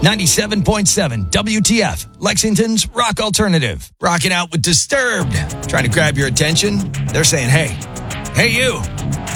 97.7 WTF, Lexington's rock alternative. Rocking out with Disturbed. Trying to grab your attention? They're saying, hey you.